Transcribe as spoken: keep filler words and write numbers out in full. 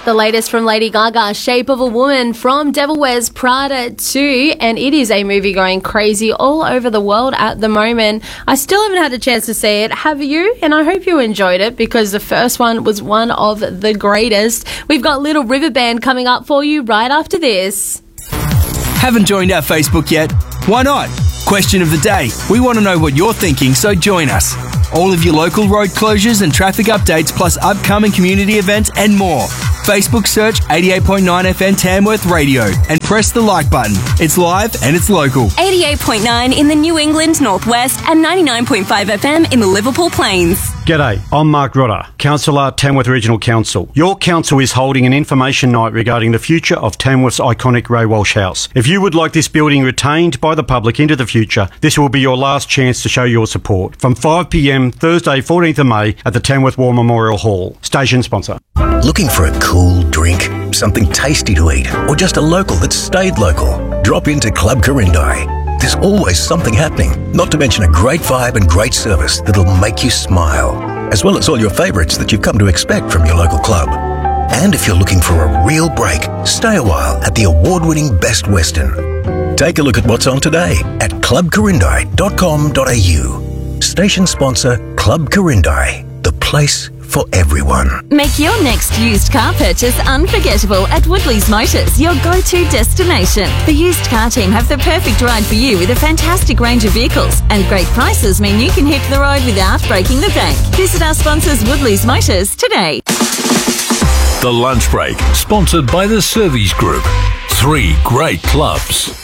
The latest from Lady Gaga, Shape of a Woman, from Devil Wears Prada two, and it is a movie going crazy all over the world at the moment. I still haven't had a chance to see it. Have you? And I hope you enjoyed it, because the first one was one of the greatest. We've got Little River Band coming up for you right after this. Haven't joined our Facebook yet? Why not? Question of the day. We want to know what you're thinking, so join us. All of your local road closures and traffic updates, plus upcoming community events and more. Facebook search eighty-eight point nine F M Tamworth Radio and press the like button. It's live and it's local. eighty-eight point nine in the New England Northwest and ninety-nine point five F M in the Liverpool Plains. G'day, I'm Mark Rodder, Councillor, Tamworth Regional Council. Your council is holding an information night regarding the future of Tamworth's iconic Ray Walsh House. If you would like this building retained by the public into the future, this will be your last chance to show your support. From five p m Thursday, fourteenth of May at the Tamworth War Memorial Hall. Station sponsor. Looking for a cool drink, something tasty to eat, or just a local that's stayed local? Drop into Club Corindai. There's always something happening, not to mention a great vibe and great service that'll make you smile, as well as all your favourites that you've come to expect from your local club. And if you're looking for a real break, stay a while at the award-winning Best Western. Take a look at what's on today at club corindai dot com dot a u. Station sponsor Club Corindai, the place for everyone. Make your next used car purchase unforgettable at Woodley's Motors, your go-to destination. The used car team have the perfect ride for you with a fantastic range of vehicles, and great prices mean you can hit the road without breaking the bank. Visit our sponsors Woodley's Motors today. The Lunch Break, sponsored by the Servies Group. Three great clubs.